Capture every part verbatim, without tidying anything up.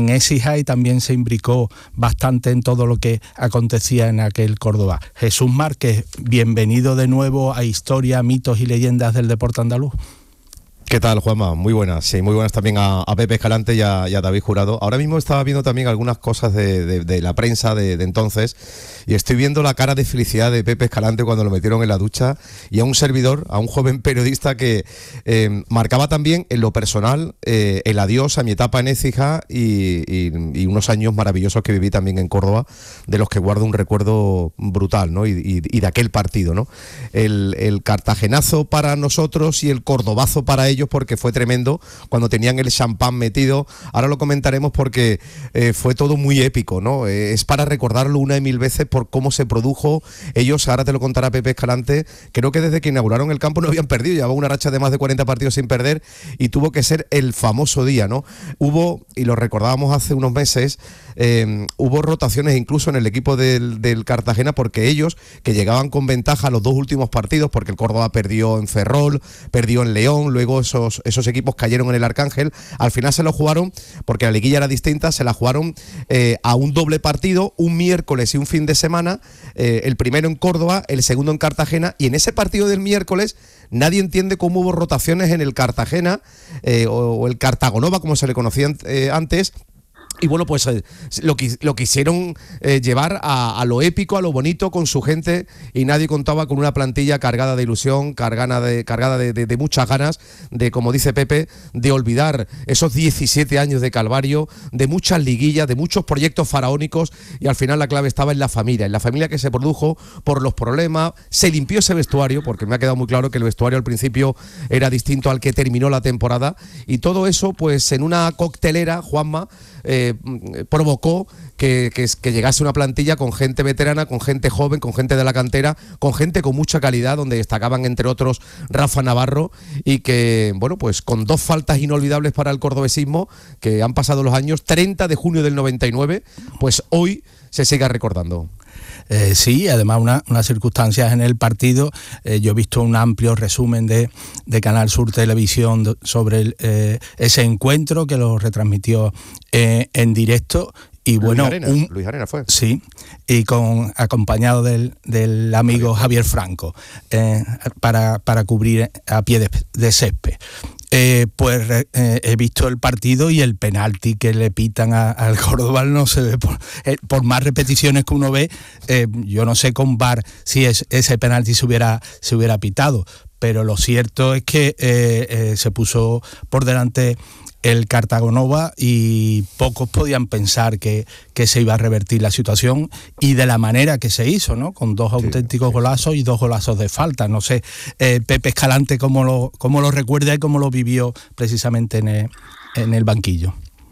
en Écija y también se imbricó bastante en todo lo que acontecía en aquel Córdoba. Jesús Márquez, bienvenido de nuevo a Historia, Mitos y Leyendas del Deporte Andaluz. ¿Qué tal, Juanma? Muy buenas, sí, muy buenas también a, a Pepe Escalante y a, y a David Jurado. Ahora mismo estaba viendo también algunas cosas de, de, de la prensa de, de entonces y estoy viendo la cara de felicidad de Pepe Escalante cuando lo metieron en la ducha y a un servidor, a un joven periodista que eh, marcaba también en lo personal eh, el adiós a mi etapa en Écija y, y, y unos años maravillosos que viví también en Córdoba, de los que guardo un recuerdo brutal, ¿no? Y, y, y de aquel partido, ¿no? El, el cartagenazo para nosotros y el cordobazo para ellos, porque fue tremendo cuando tenían el champán metido. Ahora lo comentaremos porque eh, fue todo muy épico, ¿no? Eh, es para recordarlo una y mil veces por cómo se produjo. Ellos, ahora te lo contará Pepe Escalante, creo que desde que inauguraron el campo no habían perdido, llevaba una racha de más de cuarenta partidos sin perder y tuvo que ser el famoso día, ¿no? Hubo, y lo recordábamos hace unos meses, eh, hubo rotaciones incluso en el equipo del, del Cartagena, porque ellos, que llegaban con ventaja a los dos últimos partidos, porque el Córdoba perdió en Ferrol, perdió en León, luego Esos, esos equipos cayeron en el Arcángel, al final se lo jugaron, porque la liguilla era distinta, se la jugaron eh, a un doble partido, un miércoles y un fin de semana, eh, el primero en Córdoba, el segundo en Cartagena, y en ese partido del miércoles nadie entiende cómo hubo rotaciones en el Cartagena, eh, o, o el Cartagonova, como se le conocía eh, antes. Y bueno, pues eh, lo, lo quisieron eh, llevar a, a lo épico, a lo bonito, con su gente, y nadie contaba con una plantilla cargada de ilusión, cargada de, cargada de, de, de muchas ganas, de, como dice Pepe, de olvidar esos diecisiete años de calvario, de muchas liguillas, de muchos proyectos faraónicos, y al final la clave estaba en la familia, en la familia que se produjo por los problemas. Se limpió ese vestuario, porque me ha quedado muy claro que el vestuario al principio era distinto al que terminó la temporada, y todo eso, pues en una coctelera, Juanma, Eh, provocó que, que, que llegase una plantilla con gente veterana, con gente joven, con gente de la cantera, con gente con mucha calidad, donde destacaban entre otros Rafa Navarro, y que, bueno, pues con dos faltas inolvidables para el cordobesismo, que han pasado los años, treinta de junio del noventa y nueve, pues hoy se sigue recordando. Eh, sí, además una, unas circunstancias en el partido. Eh, yo he visto un amplio resumen de, de Canal Sur Televisión do, sobre el, eh, ese encuentro, que lo retransmitió eh, en directo. Y bueno, Luis Arena, un, Luis Arena fue. Sí, y con acompañado del, del amigo Javier Franco, eh, para, para cubrir a pie de, de césped. Eh, pues eh, he visto el partido y el penalti que le pitan a, al Córdoba no se ve por, eh, por más repeticiones que uno ve. Eh, yo no sé con V A R si es, ese penalti se hubiera, se hubiera pitado, pero lo cierto es que eh, eh, se puso por delante el Cartagonova y pocos podían pensar que, que se iba a revertir la situación, y de la manera que se hizo, ¿no? Con dos auténticos sí, sí. golazos y dos golazos de falta. No sé, eh, Pepe Escalante, cómo lo, cómo lo recuerda y cómo lo vivió precisamente en el, en el banquillo.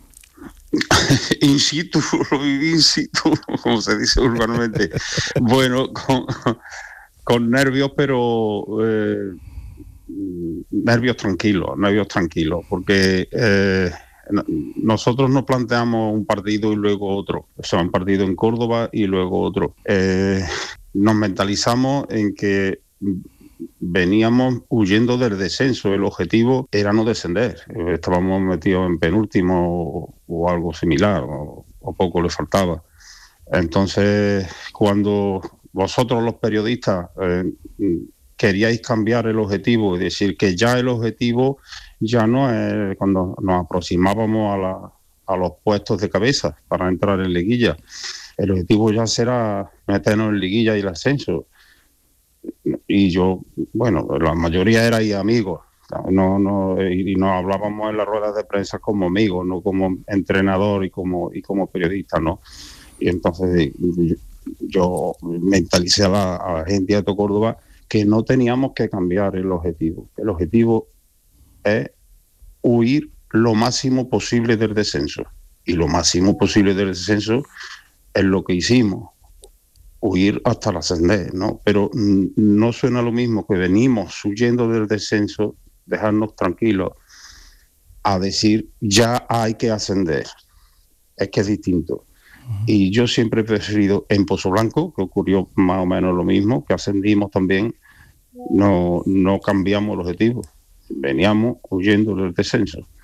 In situ, lo viví in situ, como se dice urbanamente. Bueno, con, con nervios, pero... Eh, nervios tranquilos, nervios tranquilos, porque eh, nosotros nos planteamos un partido y luego otro, o sea, un partido en Córdoba y luego otro. Eh, nos mentalizamos en que veníamos huyendo del descenso, el objetivo era no descender, estábamos metidos en penúltimo o, o algo similar, o, o poco le faltaba. Entonces, cuando vosotros los periodistas eh, queríais cambiar el objetivo y decir que ya el objetivo ya no es cuando nos aproximábamos a, la, a los puestos de cabeza para entrar en liguilla. El objetivo ya será meternos en liguilla y el ascenso. Y yo, bueno, la mayoría erais amigos, no, no, y nos hablábamos en las ruedas de prensa como amigos, no como entrenador y como, y como periodista, ¿no? Y entonces yo, yo mentalicé a la, a la gente de Alto Córdoba que no teníamos que cambiar el objetivo. El objetivo es huir lo máximo posible del descenso. Y lo máximo posible del descenso es lo que hicimos, huir hasta el ascender, ¿no? Pero no suena lo mismo que venimos huyendo del descenso, dejarnos tranquilos, a decir ya hay que ascender. Es que es distinto. Y yo siempre he preferido en Pozo Blanco, que ocurrió más o menos lo mismo, que ascendimos también, no, no cambiamos el objetivo, veníamos huyendo del descenso.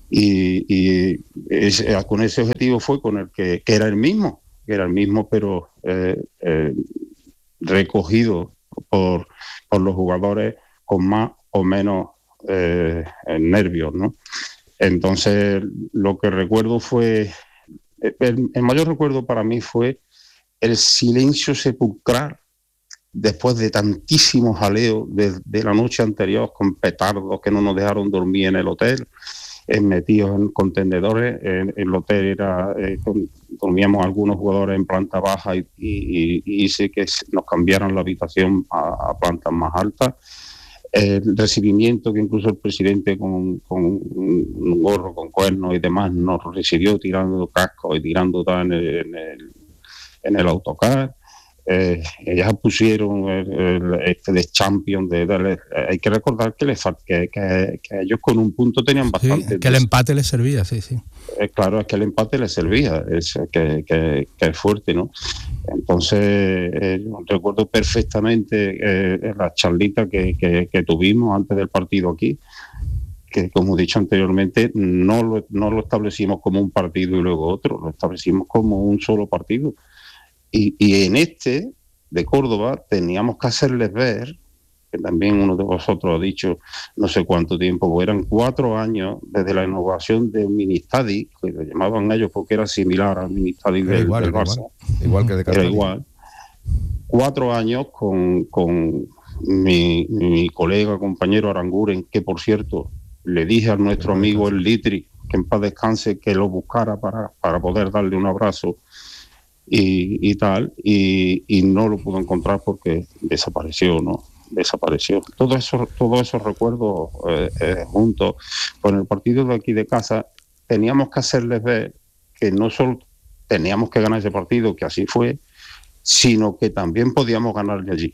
y, y ese, con ese objetivo fue con el que, que era el mismo, que era el mismo, pero eh, eh, recogido por, por los jugadores con más o menos eh, nervios, ¿no? Entonces, lo que recuerdo fue, el, el mayor recuerdo para mí fue el silencio sepulcral después de tantísimos jaleos de, de la noche anterior con petardos que no nos dejaron dormir en el hotel, eh, metidos en contenedores. En el hotel era, eh, con, dormíamos algunos jugadores en planta baja y, y, y hice que nos cambiaran la habitación a, a plantas más altas. El recibimiento que incluso el presidente con, con un gorro, con cuernos y demás nos recibió tirando cascos y tirando tal en el, en el, en el autocar. Eh, ellas pusieron el, el, este de Champion de, de, de, hay que recordar que, les, que, que, que ellos con un punto tenían bastante. Sí, que el empate les servía, sí, sí. Eh, claro, es que el empate les servía, es que, que, que es fuerte, ¿no? Entonces, eh, recuerdo perfectamente eh, la charlita que, que, que tuvimos antes del partido aquí, que como he dicho anteriormente, no lo, no lo establecimos como un partido y luego otro, lo establecimos como un solo partido. Y, y en este, de Córdoba, teníamos que hacerles ver, que también uno de vosotros ha dicho no sé cuánto tiempo, pues eran cuatro años desde la inauguración del Ministadi, que lo llamaban ellos porque era similar al Ministadi del, igual, del Barça. Igual, igual que de Cataluña. Era igual. Cuatro años con, con mi, mi colega, compañero Aranguren, que por cierto, le dije a nuestro amigo el Litri, que en paz descanse, que lo buscara para, para poder darle un abrazo. Y, y tal, y, y no lo pudo encontrar porque desapareció, ¿no? Desapareció. Todo eso, todos esos recuerdos eh, eh, juntos con el partido de aquí de casa, teníamos que hacerles ver que no solo teníamos que ganar ese partido, que así fue, sino que también podíamos ganarle allí.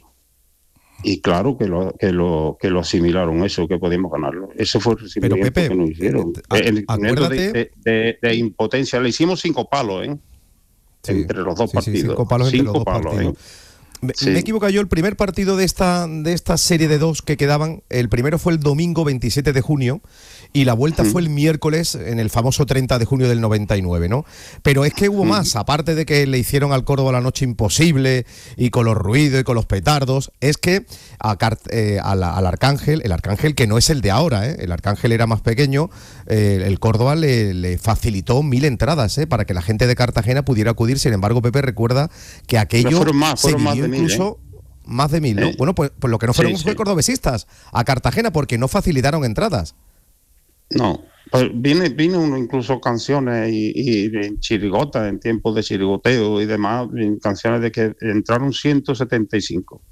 Y claro que lo, que lo, que lo asimilaron, eso, que podíamos ganarlo. Ese fue el recibimiento Pepe, que nos hicieron. Eh, el acuérdate... de, de, de impotencia, le hicimos cinco palos, ¿eh? Sí, entre los dos sí, partidos. Sí, cinco palos cinco entre los dos palos, partidos. ¿eh? Me, sí. me he equivocado yo, el primer partido de esta, de esta serie de dos que quedaban, el primero fue el domingo veintisiete de junio y la vuelta mm. fue el miércoles en el famoso treinta de junio del noventa y nueve, ¿no? Pero es que hubo mm. más, aparte de que le hicieron al Córdoba la noche imposible y con los ruidos y con los petardos, es que a, eh, a la, al Arcángel, el Arcángel que no es el de ahora, ¿eh? El Arcángel era más pequeño, eh, el Córdoba le, le facilitó mil entradas, ¿eh? Para que la gente de Cartagena pudiera acudir. Sin embargo, Pepe recuerda que aquello fueron más, fueron se más vivió de incluso... Mil, ¿eh? Más de mil, ¿no? ¿Eh? Bueno, pues, pues lo que no fueron sí, fue sí. cordobesistas a Cartagena porque no facilitaron entradas. No, pues viene, vino uno incluso canciones y, y en chirigotas, en tiempos de chirigoteo y demás, canciones de que entraron ciento setenta y cinco.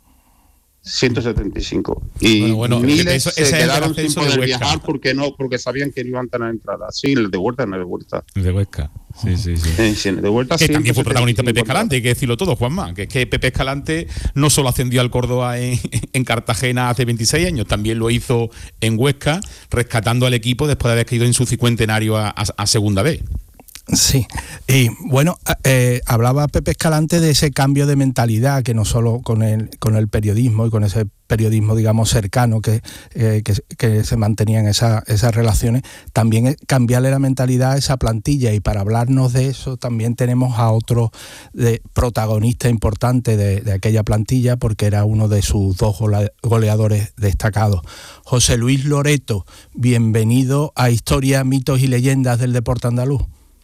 ciento setenta y cinco. Y bueno, bueno, miles eso, se quedaron sin poder viajar porque no, porque sabían que no iban a tener entradas. Sí, el de vuelta, no el de vuelta. El de Huesca. Sí, sí, sí. sí, sí de vuelta que también fue protagonista Pepe Escalante, hay que decirlo todo, Juanma. Que es que Pepe Escalante no solo ascendió al Córdoba en, en Cartagena hace veintiséis años, también lo hizo en Huesca, rescatando al equipo después de haber caído en su cincuentenario a, a, a segunda B. Sí, y bueno, eh, hablaba Pepe Escalante de ese cambio de mentalidad que no solo con el, con el periodismo y con ese periodismo, digamos, cercano que, eh, que, que se mantenían esa, esas relaciones, también cambiarle la mentalidad a esa plantilla. Y para hablarnos de eso también tenemos a otro de, protagonista importante de, de aquella plantilla, porque era uno de sus dos goleadores destacados. José Luis Loreto, bienvenido a Historia, Mitos y Leyendas del Deporte Andaluz.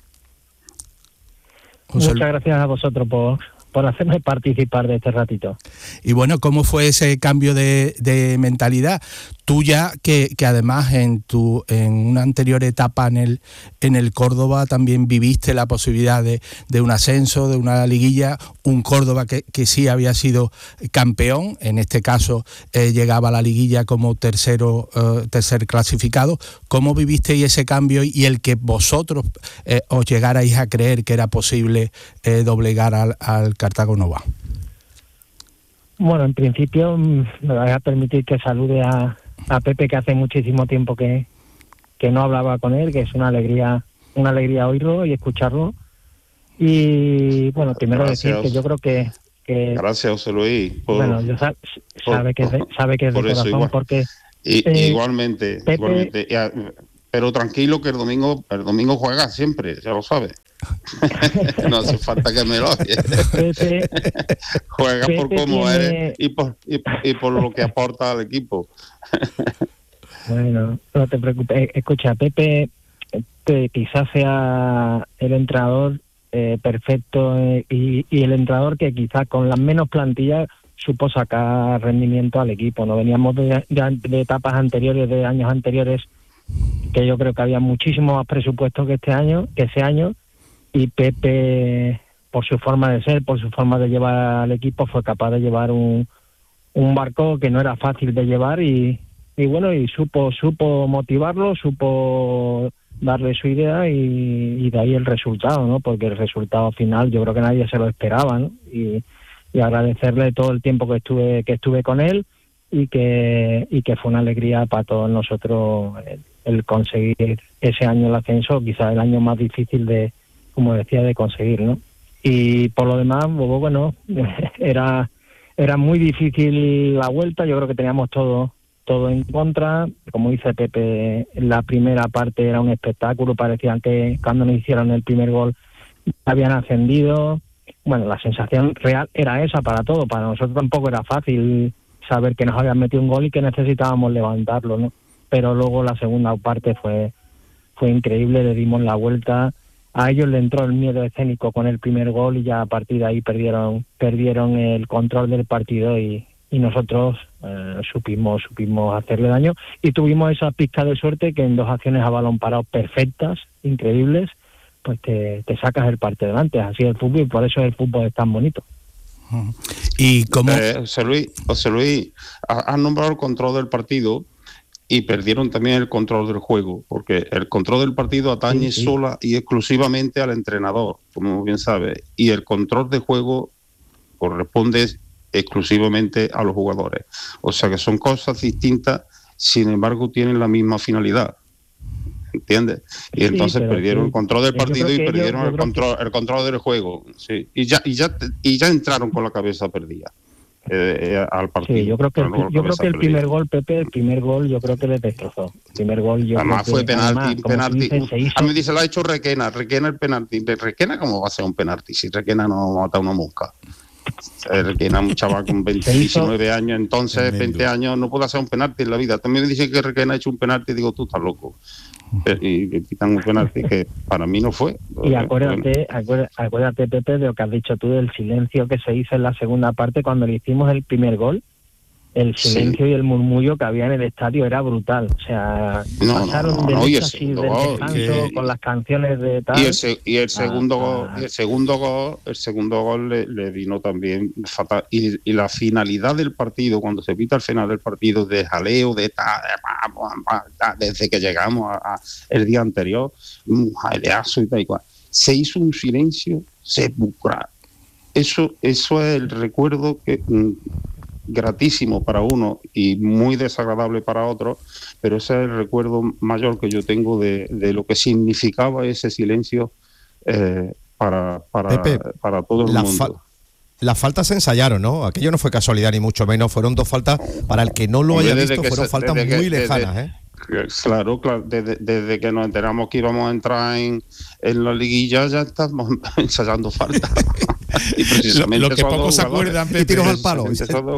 José... Muchas gracias a vosotros por, por hacerme participar de este ratito. Y bueno, ¿cómo fue ese cambio de, de mentalidad? Tú ya que, que además en tu en una anterior etapa en el en el Córdoba también viviste la posibilidad de, de un ascenso, de una liguilla, un Córdoba que, que sí había sido campeón, en este caso eh, llegaba a la liguilla como tercero eh, tercer clasificado. ¿Cómo vivisteis ese cambio y el que vosotros eh, os llegarais a creer que era posible eh, doblegar al, al Cartago Nova? Bueno, en principio me vais a permitir que salude a a Pepe, que hace muchísimo tiempo que, que no hablaba con él, que es una alegría una alegría oírlo y escucharlo. Y bueno, primero gracias, decir que yo creo que, que gracias, José Luis. Por, bueno, yo sabe, sabe, por, que es de, sabe que es de corazón, igual, porque y, eh, igualmente, Pepe, igualmente. Ya, pero tranquilo que el domingo el domingo juega siempre, ya lo sabes. No hace falta que me lo oye. Pepe, juega Pepe por cómo tiene... eres y por, y, y por lo que aporta al equipo. Bueno, no te preocupes. Escucha, Pepe, Pepe quizás sea el entrenador eh, perfecto eh, y, y el entrenador que quizás con las menos plantillas supo sacar rendimiento al equipo. No veníamos de, de, de etapas anteriores, de años anteriores, que yo creo que había muchísimo más presupuesto que este año, que ese año, y Pepe, por su forma de ser, por su forma de llevar al equipo, fue capaz de llevar un, un barco que no era fácil de llevar y, y bueno, y supo supo motivarlo, supo darle su idea y, y de ahí el resultado, ¿no? Porque el resultado final yo creo que nadie se lo esperaba, ¿no? Y, y agradecerle todo el tiempo que estuve que estuve con él y que y que fue una alegría para todos nosotros el, el conseguir ese año el ascenso, quizás el año más difícil de, como decía, de conseguir, ¿no? Y por lo demás, bueno, era era muy difícil la vuelta, yo creo que teníamos todo todo en contra, como dice Pepe, la primera parte era un espectáculo, parecía que cuando nos hicieron el primer gol habían ascendido. Bueno, la sensación real era esa para todo, para nosotros tampoco era fácil saber que nos habían metido un gol y que necesitábamos levantarlo, ¿no? Pero luego la segunda parte fue fue increíble, le dimos la vuelta, a ellos le entró el miedo escénico con el primer gol y ya a partir de ahí perdieron perdieron el control del partido y, y nosotros eh, supimos supimos hacerle daño y tuvimos esa pizca de suerte que en dos acciones a balón parado perfectas, increíbles, pues te, te sacas el partido delante. Así es el fútbol y por eso el fútbol es tan bonito. Y como eh, José Luis, José Luis, has nombrado el control del partido y perdieron también el control del juego, porque el control del partido atañe sí, sí. sola y exclusivamente al entrenador, como bien sabes, y el control de juego corresponde exclusivamente a los jugadores. O sea que son cosas distintas, sin embargo tienen la misma finalidad. ¿Entiendes? Y sí, entonces perdieron sí. el control del partido y perdieron ellos, el control que... el control del juego. Sí. Y ya y ya y ya entraron con la cabeza perdida eh, eh, al partido. Sí, yo creo que el, yo creo que el primer perdida. gol, Pepe, el primer gol yo creo que le destrozó. El primer gol yo además creo fue que, penalti, además, penalti. Dice, hizo... A mí dice, lo ha hecho Requena, Requena el penalti. ¿Requena cómo va a ser un penalti? Si Requena no mata una mosca. Requena un chaval con veinte, diecinueve años, entonces tremendo. veinte años no puede hacer un penalti en la vida. También me dicen que Requena ha hecho un penalti y digo, tú estás loco. Y que quitan un penalti que para mí no fue. Y acuérdate, acuérdate, acuérdate, Pepe, de lo que has dicho tú del silencio que se hizo en la segunda parte cuando le hicimos el primer gol. El silencio sí. y el murmullo que había en el estadio era brutal. O sea, no, pasaron no, no, de no, y el así del gol, descanso que... con las canciones de tal. Y el, se, y el segundo ah, gol, el segundo gol, el segundo gol le, le vino también fatal. Y, y la finalidad del partido, cuando se pita el final del partido, de jaleo, de ta, de, desde que llegamos a, a el día anterior, un jaleazo y tal y cual. Se hizo un silencio sepulcral. Eso, eso es el recuerdo que gratísimo para uno y muy desagradable para otro, pero ese es el recuerdo mayor que yo tengo de, de lo que significaba ese silencio eh, para, para, Pepe, para todo el la mundo. Fa- las faltas se ensayaron, ¿no? Aquello no fue casualidad ni mucho menos, fueron dos faltas, para el que no lo haya visto, fueron se, faltas muy que, lejanas, desde, ¿eh? Claro, claro, desde, desde que nos enteramos que íbamos a entrar en, en la liguilla ya estamos ensayando faltas. Y precisamente lo, lo que pocos se acuerdan, Pepe, y tiros al palo.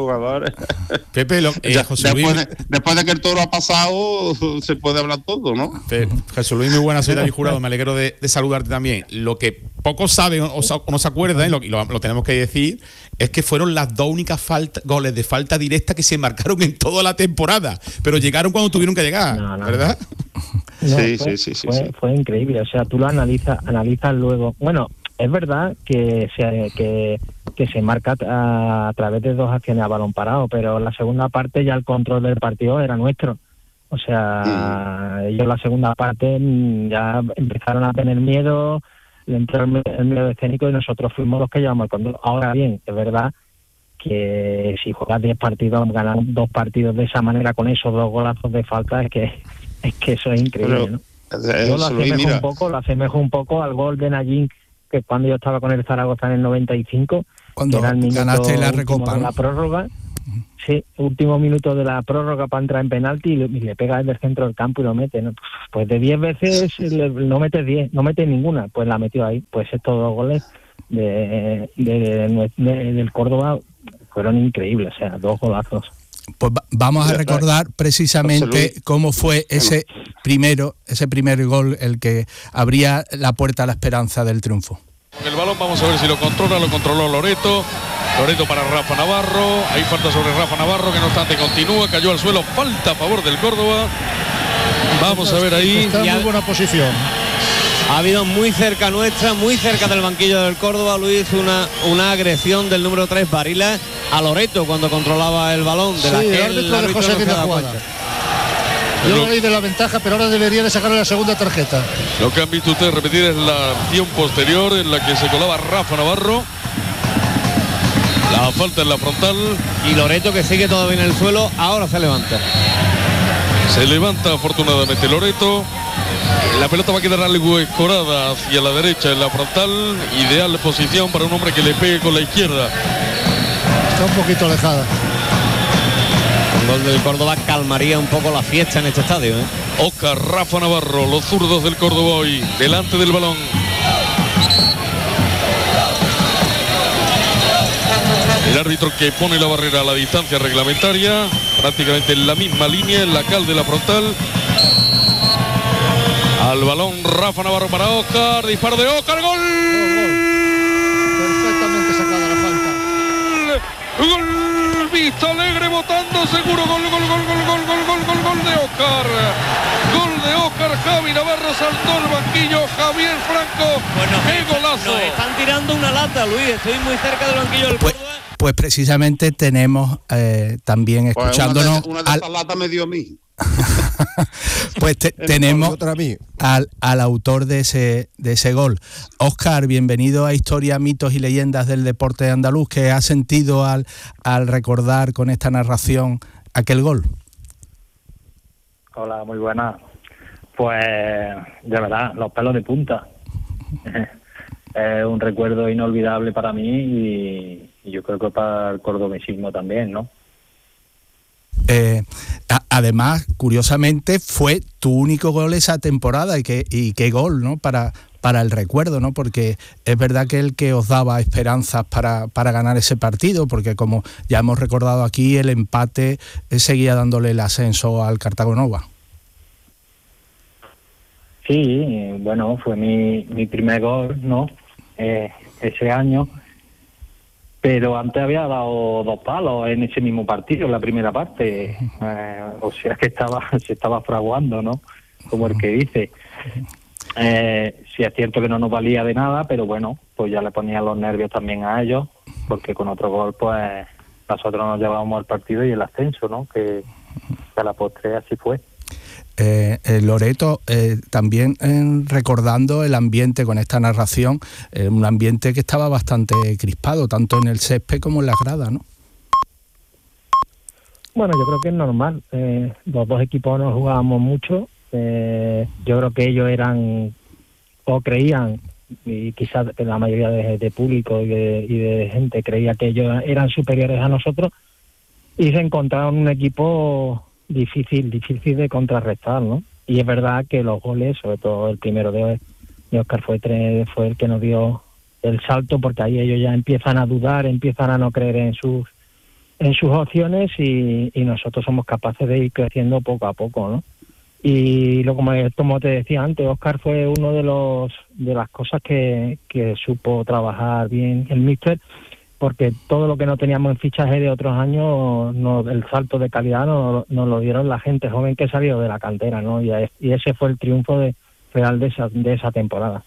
Pepe, lo, eh, ya, José después, Luis, de, después de que el toro ha pasado, se puede hablar todo, ¿no? Pepe, Jesús Luis, muy buena, soy David Jurado, me alegro de, de saludarte también. Lo que pocos saben o, o no se acuerdan, y lo, lo, lo tenemos que decir, es que fueron las dos únicas falta, goles de falta directa que se marcaron en toda la temporada, pero llegaron cuando tuvieron que llegar, no, no, ¿verdad? No, sí, fue, sí, sí, sí, fue, sí. Fue increíble, o sea, tú lo analizas, analizas luego. Bueno, es verdad que se, que, que se marca a, a través de dos acciones a balón parado, pero en la segunda parte ya el control del partido era nuestro. O sea, mm. ellos la segunda parte ya empezaron a tener miedo, le entró el, el miedo escénico y nosotros fuimos los que llevamos el control. Ahora bien, es verdad que si juegas diez partidos, ganar dos partidos de esa manera con esos dos golazos de falta, es que es que eso es increíble, pero, ¿no? Yo lo asemejo mira. un poco, lo asemejo un poco al gol de Nayín, que cuando yo estaba con el Zaragoza en el noventa y cinco, cuando era el ganaste la Recopa, de la prórroga, Sí, último minuto de la prórroga para entrar en penalti y le, y le pega desde el centro del campo y lo mete, ¿no? Pues de diez veces le, no mete diez, no mete ninguna, pues la metió ahí. Pues estos dos goles de, de, de, de, del Córdoba fueron increíbles, o sea, dos golazos. Pues va, vamos a recordar precisamente cómo fue ese primero, ese primer gol el que abría la puerta a la esperanza del triunfo. Con el balón vamos a ver si lo controla, lo controló Loreto. Loreto para Rafa Navarro, hay falta sobre Rafa Navarro, que no obstante continúa, cayó al suelo, falta a favor del Córdoba. Vamos a ver ahí. Está en muy buena posición. Ha habido muy cerca nuestra, muy cerca del banquillo del Córdoba, Luis, una, una agresión del número tres, Barilas, a Loreto cuando controlaba el balón. De sí, la que el árbitro el dejó seguir la jugada. Yo lo leí de la ventaja, pero ahora debería de sacarle la segunda tarjeta. Lo que han visto ustedes repetir es la acción posterior en la que se colaba Rafa Navarro. La falta en la frontal. Y Loreto, que sigue todavía en el suelo, ahora se levanta. Se levanta afortunadamente Loreto. La pelota va a quedar algo escorada hacia la derecha en la frontal. Ideal posición para un hombre que le pegue con la izquierda. Está un poquito alejada. El gol del Córdoba calmaría un poco la fiesta en este estadio, ¿eh? Óscar, Rafa Navarro, los zurdos del Córdoba hoy, delante del balón. El árbitro que pone la barrera a la distancia reglamentaria, prácticamente en la misma línea, en la cal de la frontal. Al balón Rafa Navarro para Óscar, disparo de Óscar, gol. Perfectamente sacada la falta. Gol, Vista Alegre votando seguro, gol, gol, gol, gol, gol, gol, gol, gol, gol de Óscar. Gol de Óscar, Javi Navarro saltó el banquillo, Javier Franco, Bueno, qué golazo. Nos están tirando una lata, Luis, estoy muy cerca del banquillo del Pues, Córdoba. pues precisamente tenemos eh, también escuchándonos... Pues una de, una de al, esas latas me dio a mí. pues te, tenemos al, al autor de ese, de ese gol. Óscar, bienvenido a Historia, Mitos y Leyendas del Deporte Andaluz. ¿Qué has sentido al, al recordar con esta narración aquel gol? Hola, muy buena. Pues de verdad, los pelos de punta. Es un recuerdo inolvidable para mí y, y yo creo que para el cordobesismo también, ¿no? Eh, a, además, curiosamente, fue tu único gol esa temporada y qué, y qué gol, ¿no? Para, para el recuerdo, ¿no? Porque es verdad que el que os daba esperanzas para, para ganar ese partido, porque como ya hemos recordado aquí, el empate seguía dándole el ascenso al Cartago Nova. Sí, bueno, fue mi, mi primer gol, ¿no? Eh, ese año. Pero antes había dado dos palos en ese mismo partido, en la primera parte. Eh, o sea que estaba se estaba fraguando, ¿no? Como el que dice. Eh, sí es cierto que no nos valía de nada, pero bueno, pues ya le ponían los nervios también a ellos, porque con otro gol, pues nosotros nos llevábamos el partido y el ascenso, ¿no? Que, que a la postre así fue. Eh, eh, Loreto, eh, también eh, recordando el ambiente con esta narración, eh, un ambiente que estaba bastante crispado, tanto en el césped como en las gradas, ¿no? Bueno, yo creo que es normal. Eh, los dos equipos no jugábamos mucho. Eh, yo creo que ellos eran, o creían, y quizás la mayoría de, de público y de, y de gente creía que ellos eran superiores a nosotros, y se encontraron un equipo difícil, difícil de contrarrestar, ¿no? Y es verdad que los goles, sobre todo el primero de, de Óscar fue, fue el que nos dio el salto, porque ahí ellos ya empiezan a dudar, empiezan a no creer en sus en sus opciones y, y nosotros somos capaces de ir creciendo poco a poco, ¿no? Y lo como, como te decía antes, Óscar fue uno de los de las cosas que, que supo trabajar bien el míster, porque todo lo que no teníamos en fichaje de otros años, no, el salto de calidad nos no lo dieron la gente joven que salió de la cantera, ¿no? Y, y ese fue el triunfo de, real de esa, de esa temporada.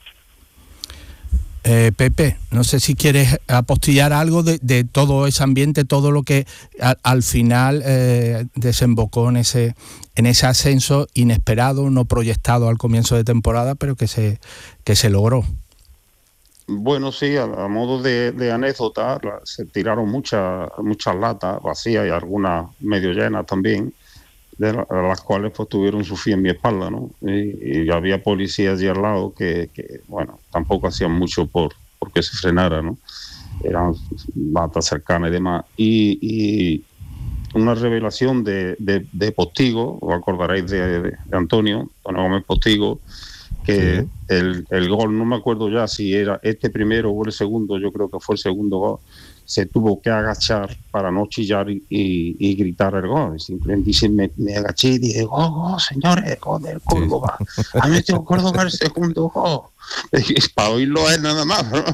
Eh, Pepe, no sé si quieres apostillar algo de, de todo ese ambiente, todo lo que a, al final eh, desembocó en ese, en ese ascenso inesperado, no proyectado al comienzo de temporada, pero que se, que se logró. Bueno, sí, a, a modo de, de anécdota, se tiraron muchas muchas latas vacías y algunas medio llenas también, de la, las cuales pues tuvieron su fin en mi espalda, ¿no? Y, y había policías allí al lado que, que, bueno, tampoco hacían mucho por, por que se frenara, ¿no? eran batas cercanas y demás. Y, y una revelación de, de, de Postigo, os acordaréis de, de, de Antonio, Antonio Gómez Postigo, que sí. el, el gol, no me acuerdo ya si era este primero o el segundo, yo creo que fue el segundo gol, se tuvo que agachar para no chillar y, y, y gritar el gol. Simplemente dice, me, me agaché y dije, gol, gol, señores, gol del Córdoba. Ha metido Córdoba el segundo gol. Para oírlo a él nada más, ¿no?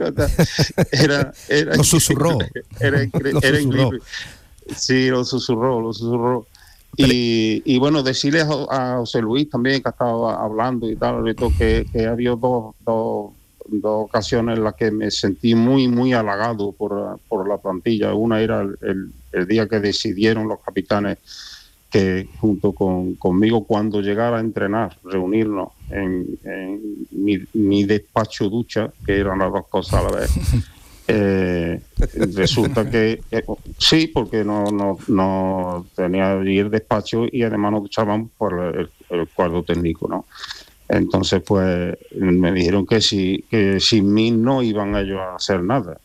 Era, era, lo susurró. Era, era, lo era susurró. increíble. Sí, lo susurró, lo susurró. Y, y bueno, decirle a, a José Luis también, que estaba hablando y tal, que, que había dos, dos, dos ocasiones en las que me sentí muy, muy halagado por, por la plantilla. Una era el, el, el día que decidieron los capitanes que junto con, conmigo, cuando llegara a entrenar, reunirnos en, en mi, mi despacho ducha, que eran las dos cosas a la vez. Eh, resulta que eh, sí, porque no, no, no tenía que ir despacho y además nos duchaban por el, el cuadro técnico, ¿no? Entonces, pues me dijeron que, si, que sin mí no iban ellos a hacer nada.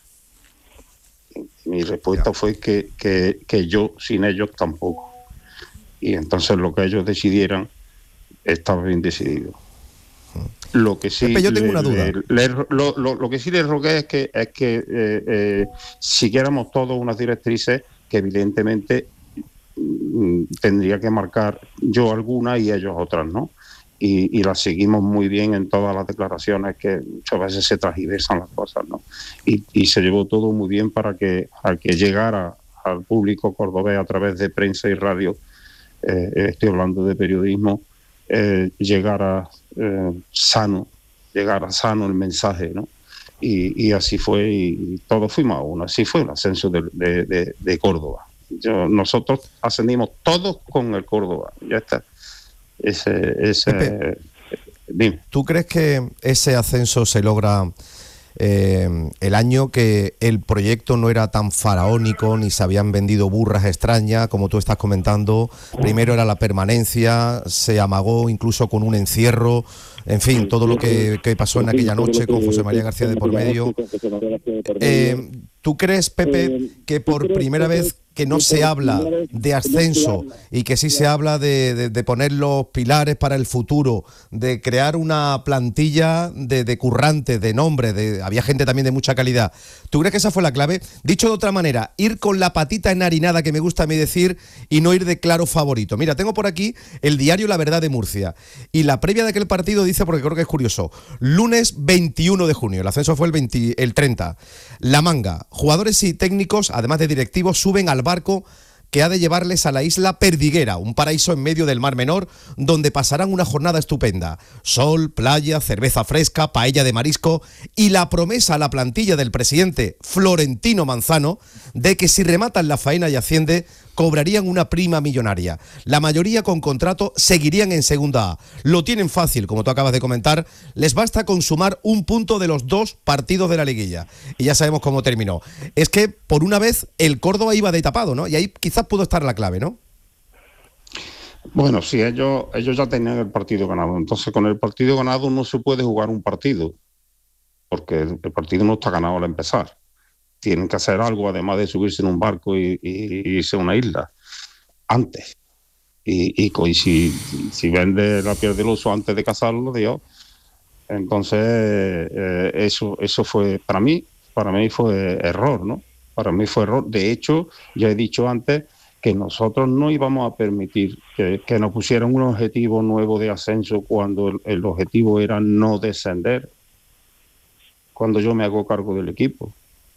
Y mi respuesta fue que, que, que yo sin ellos tampoco. Y entonces lo que ellos decidieran estaba bien decidido. Lo que sí Pepe, yo tengo le, una duda. Le, le, lo, lo, lo que sí le rogué es que es que eh, eh, siguiéramos todos unas directrices que evidentemente mm, tendría que marcar yo algunas y ellos otras, ¿no? Y, y las seguimos muy bien en todas las declaraciones, que muchas veces se transgiversan las cosas, ¿no? Y, y se llevó todo muy bien para que, para que llegara al público cordobés a través de prensa y radio, eh, estoy hablando de periodismo, eh, llegara eh, sano, llegara sano el mensaje, ¿no? Y, y así fue, y, y todos fuimos a uno, así fue el ascenso de, de, de, de Córdoba. Yo, nosotros ascendimos todos con el Córdoba, ya está. Ese, ese, Pepe, dime. ¿Tú crees que ese ascenso se logra eh, el año que el proyecto no era tan faraónico, ni se habían vendido burras extrañas, como tú estás comentando? Primero era la permanencia, se amagó incluso con un encierro, en fin, todo lo que, que pasó en aquella noche con José María García de por medio. Eh, ¿Tú crees, Pepe, que por primera vez que no se habla de ascenso y que sí se habla de, de, de poner los pilares para el futuro, de crear una plantilla de, de currantes, de nombres, de, había gente también de mucha calidad? ¿Tú crees que esa fue la clave? Dicho de otra manera, ir con la patita enharinada, que me gusta a mí decir, y no ir de claro favorito. Mira, tengo por aquí el diario La Verdad de Murcia, y la previa de aquel partido dice, porque creo que es curioso, lunes veintiuno de junio, el ascenso fue el, veinte, el treinta, La Manga, jugadores y técnicos, además de directivos, suben al barco que ha de llevarles a la isla Perdiguera, un paraíso en medio del Mar Menor, donde pasarán una jornada estupenda. Sol, playa, cerveza fresca, paella de marisco y la promesa a la plantilla del presidente Florentino Manzano de que si rematan la faena y asciende, cobrarían una prima millonaria. La mayoría con contrato seguirían en Segunda A. Lo tienen fácil, como tú acabas de comentar. Les basta con sumar un punto de los dos partidos de la liguilla. Y ya sabemos cómo terminó. Es que, por una vez, el Córdoba iba de tapado, ¿no? Y ahí quizás pudo estar la clave, ¿no? Bueno, sí, ellos, ellos ya tenían el partido ganado. Entonces, con el partido ganado no se puede jugar un partido, porque el, el partido no está ganado al empezar. Tienen que hacer algo, además de subirse en un barco y, y, y irse a una isla antes. Y, y, y si, si vende la piel del oso antes de cazarlo, Dios. Entonces, eh, eso, eso fue, para mí, para mí fue error, ¿no? Para mí fue error. De hecho, ya he dicho antes que nosotros no íbamos a permitir que, que nos pusieran un objetivo nuevo de ascenso cuando el, el objetivo era no descender, cuando yo me hago cargo del equipo.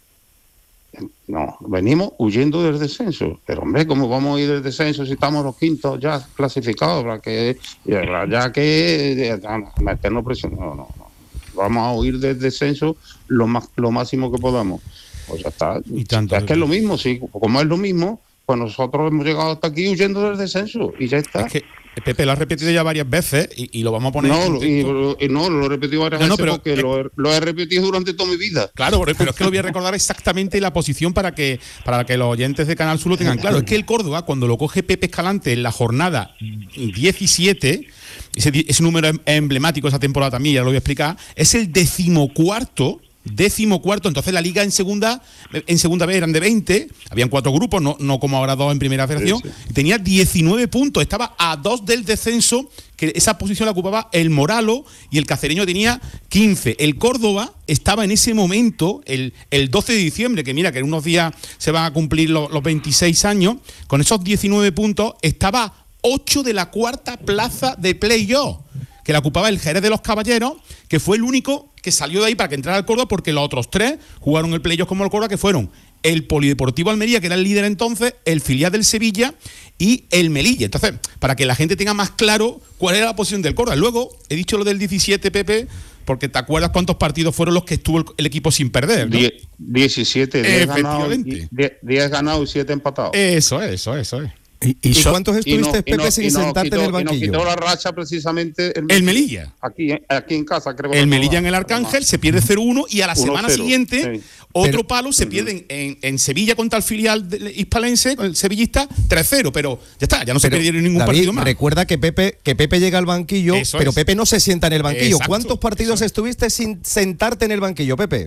No, venimos huyendo del descenso. Pero hombre, ¿cómo vamos a ir del descenso si estamos los quintos ya clasificados? ¿Para que, ya que meternos presión? No, no, no. Vamos a huir del descenso lo más lo máximo que podamos. Pues ya está. Y tanto, es que es lo mismo, sí. Como es lo mismo, pues nosotros hemos llegado hasta aquí huyendo del descenso y ya está. Es que Pepe lo ha repetido ya varias veces y, y lo vamos a poner. No, y, y no, lo he repetido varias no, no, veces pero, porque eh, lo, he, lo he repetido durante toda mi vida. Claro, pero es que lo voy a recordar exactamente la posición para que para que los oyentes de Canal Sur lo tengan claro. Es que el Córdoba, cuando lo coge Pepe Escalante en la jornada diecisiete, ese, ese número es emblemático esa temporada también, ya lo voy a explicar, es el decimocuarto décimo cuarto. Entonces la liga en segunda en segunda vez eran de veinte, habían cuatro grupos, no, no como ahora dos en primera federación, sí, sí. Tenía diecinueve puntos, estaba a dos del descenso, que esa posición la ocupaba el Moralo y el Cacereño tenía quince. El Córdoba estaba en ese momento, el, el doce de diciembre, que mira que en unos días se van a cumplir los, los veintiséis años, con esos diecinueve puntos estaba ocho de la cuarta plaza de playoff, que la ocupaba el Jerez de los Caballeros, que fue el único que salió de ahí para que entrara al Córdoba, porque los otros tres jugaron el playoff como el Córdoba, que fueron el Polideportivo Almería, que era el líder entonces, el filial del Sevilla y el Melilla. Entonces, para que la gente tenga más claro cuál era la posición del Córdoba. Luego, he dicho lo del diecisiete, Pepe, porque te acuerdas cuántos partidos fueron los que estuvo el, el equipo sin perder, ¿no? diecisiete, diez ganados y siete empatados. Eso es, eso es, eso es. ¿Y, y, ¿Y cuántos estuviste, no, Pepe, no, sin no, sentarte quitó, en el banquillo? Y nos quitó la racha precisamente el, el Melilla. Aquí, aquí en casa, creo. El Melilla en el Arcángel se pierde cero uno y a la semana siguiente sí. otro pero, palo se uh-huh. pierde en, en Sevilla contra el filial hispalense, el sevillista, tres cero, pero ya está, ya no pero, se perdieron ningún David, partido más. Recuerda que Pepe, que Pepe llega al banquillo, Eso pero es. Pepe no se sienta en el banquillo. Exacto, ¿Cuántos partidos eso. estuviste sin sentarte en el banquillo, Pepe?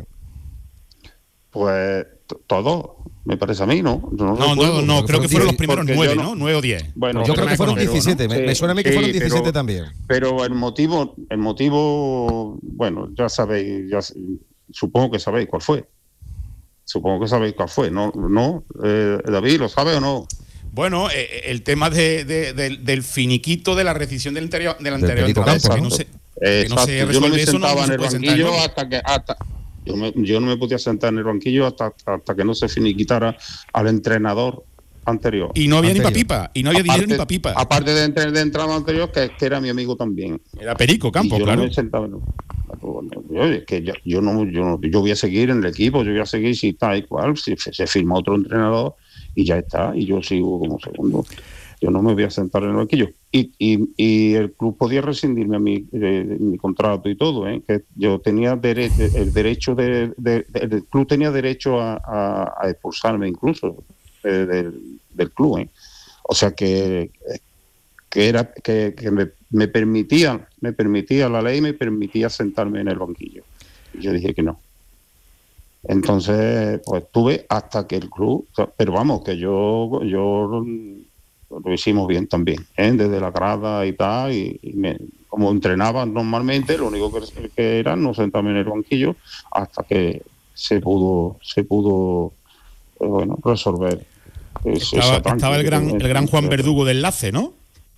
Pues todo, me parece a mí, ¿no? No, no, no, no creo que fueron los primeros nueve, ¿no? ¿no? nueve o diez. Bueno, yo creo que fueron diecisiete, ¿no? me, sí, me suena a mí que sí, fueron diecisiete pero, también. Pero el motivo, el motivo, bueno, ya sabéis, ya, supongo que sabéis cuál fue. Supongo que sabéis cuál fue, ¿no? no eh, David, ¿lo sabe o no? Bueno, eh, el tema de, de, de, del finiquito de la rescisión del anterior, del anterior entrenador, que no se, que no se yo no me eso, sentaba no, en no el banquillo hasta que hasta Yo, me, yo no me podía sentar en el banquillo hasta, hasta que no se finiquitara al entrenador anterior. Y no había anterior. ni pa' pipa, y no había aparte, dinero ni pa' pipa. Aparte de, entre, de entrenador anterior, que, que era mi amigo también. Era Perico Campo, yo claro. No me sentaba, oye, que yo, yo, no, yo, no, yo voy a seguir en el equipo, yo voy a seguir si tal y cual, si se firma otro entrenador y ya está, y yo sigo como segundo. Yo no me voy a sentar en el banquillo. Y, y, y el club podía rescindirme a mi, de, mi contrato y todo, ¿eh? Que yo tenía dere- el derecho de, de, de, el club tenía derecho a, a, a expulsarme incluso de, de, del club, ¿eh? O sea que que era que, que me, me permitía me permitía la ley me permitía sentarme en el banquillo. Y yo dije que no. Entonces, pues tuve hasta que el club, pero vamos, que yo yo lo hicimos bien también, ¿eh? Desde la grada y tal, y, y me, como entrenaba normalmente, lo único que, que era no sentarme en el banquillo hasta que se pudo se pudo eh, bueno resolver. Estaba, estaba el gran el gran Juan Verdugo de Enlace, ¿no?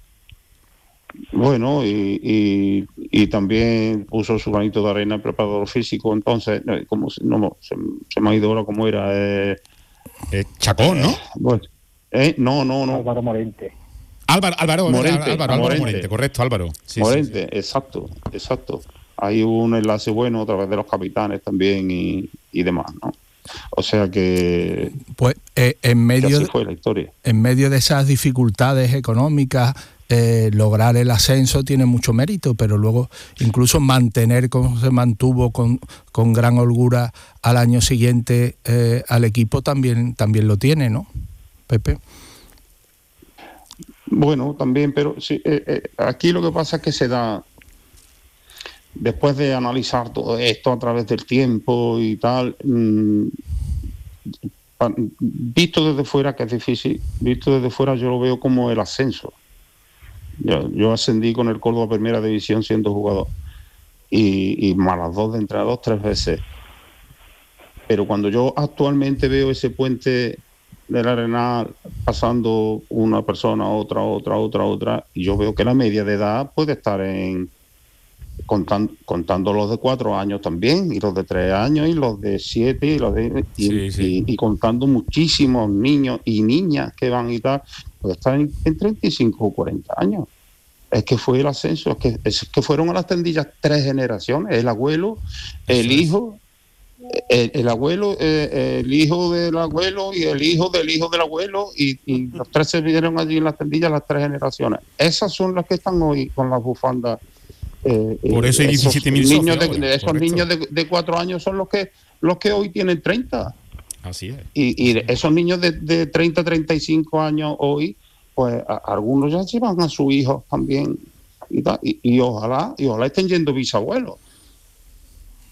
Bueno, y, y, y también puso su granito de arena el preparador físico, entonces, como no, se, se me ha ido ahora cómo era. Eh, eh, Chacón, ¿no? Bueno, Eh, no, no, no. Álvaro Morente. Álvaro, Álvaro, Morente, Álvaro, Álvaro Morente. Morente, correcto, Álvaro. Sí, Morente, sí, sí. exacto, exacto. Hay un enlace bueno a través de los capitanes también y, y demás, ¿no? O sea que... Pues eh, en medio así fue la historia. En medio de esas dificultades económicas, eh, lograr el ascenso tiene mucho mérito, pero luego incluso mantener como se mantuvo con, con gran holgura al año siguiente eh, al equipo también, también lo tiene, ¿no? Pepe. Bueno, también, pero sí, eh, eh, aquí lo que pasa es que se da, después de analizar todo esto a través del tiempo y tal, mmm, visto desde fuera, que es difícil, visto desde fuera yo lo veo como el ascenso. Yo, yo ascendí con el Córdoba a Primera División siendo jugador y, y más las dos de entrenador tres veces. Pero cuando yo actualmente veo ese puente del Arenal pasando una persona, otra, otra, otra, otra, y yo veo que la media de edad puede estar en contando, contando los de cuatro años también, y los de tres años, y los de siete, y los de y, sí, sí. Y, y contando muchísimos niños y niñas que van y tal, puede estar en, en treinta y cinco o cuarenta años. Es que fue el ascenso, es que, es que fueron a las tendillas tres generaciones, el abuelo, el Eso hijo, es. El, el abuelo, eh, el hijo del abuelo y el hijo del hijo del abuelo, y, y los tres se vieron allí en las tendillas, las tres generaciones. Esas son las que están hoy con las bufandas. Eh, Por eso hay diecisiete mil niños socios. De, de esos correcto. Niños de, de cuatro años son los que los que hoy tienen treinta. Así es. Y, y esos niños de, de treinta, treinta y cinco años hoy, pues a, algunos ya llevan a sus hijos también. Y, y, y ojalá y ojalá estén yendo bisabuelos.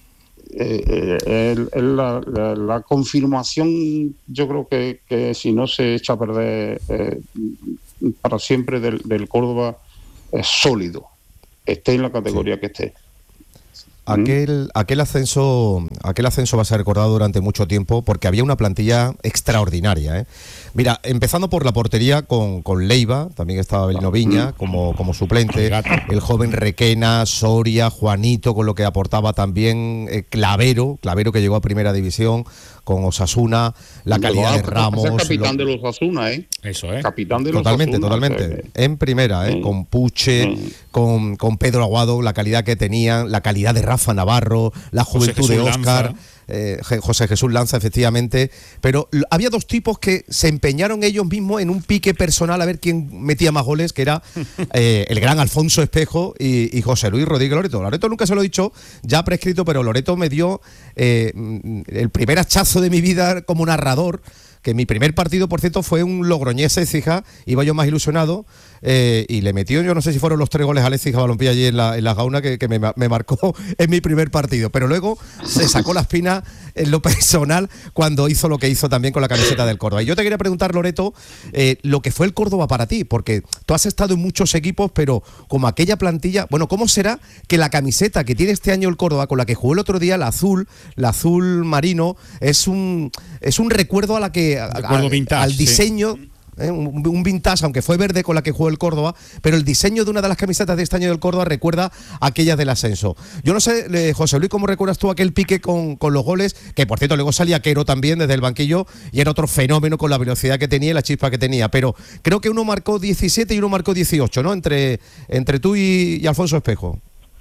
eh, eh, es la, la, la confirmación, yo creo que, que si no se echa a perder eh, para siempre del, del Córdoba, es sólido, esté en la categoría sí. que esté. Aquel, aquel ascenso, aquel ascenso va a ser recordado durante mucho tiempo porque había una plantilla extraordinaria, ¿eh? Mira, empezando por la portería con, con Leiva, también estaba Belino Viña como, como suplente, el joven Requena, Soria, Juanito, con lo que aportaba también eh, Clavero, Clavero que llegó a Primera División con Osasuna, la calidad de Ramos. Es capitán lo... de los Osasuna, ¿eh? Eso, ¿eh? Capitán de los Totalmente, Osasuna, totalmente. O sea, en Primera, ¿eh? Mm. Con Puche, mm. con, con Pedro Aguado, la calidad que tenían, la calidad de Rafa Navarro, la juventud de Óscar. Eh, José Jesús Lanza, efectivamente, pero había dos tipos que se empeñaron ellos mismos en un pique personal a ver quién metía más goles, que era eh, el gran Alfonso Espejo y, y José Luis Rodríguez Loreto. Loreto nunca se lo he dicho, ya prescrito, pero Loreto me dio eh, el primer hachazo de mi vida como narrador, que mi primer partido, por cierto, fue un Logroñés Écija, iba yo más ilusionado, eh, y le metió, yo no sé si fueron los tres goles a Écija Balompié allí en la, en la Gauna, que, que me, me marcó en mi primer partido, pero luego se sacó la espina en lo personal cuando hizo lo que hizo también con la camiseta del Córdoba. Y yo te quería preguntar, Loreto, eh, lo que fue el Córdoba para ti, porque tú has estado en muchos equipos, pero como aquella plantilla, bueno, ¿cómo será que la camiseta que tiene este año el Córdoba, con la que jugó el otro día, la azul, la azul marino, es un, es un recuerdo a la que A, a, vintage, al diseño, sí. eh, un, un vintage, aunque fue verde con la que jugó el Córdoba, pero el diseño de una de las camisetas de este año del Córdoba recuerda a aquellas del ascenso. Yo no sé, eh, José Luis, ¿cómo recuerdas tú aquel pique con, con los goles? Que por cierto luego salía Quero también desde el banquillo y era otro fenómeno con la velocidad que tenía y la chispa que tenía, pero creo que uno marcó diecisiete y uno marcó dieciocho, ¿no? Entre, entre tú y, y Alfonso Espejo.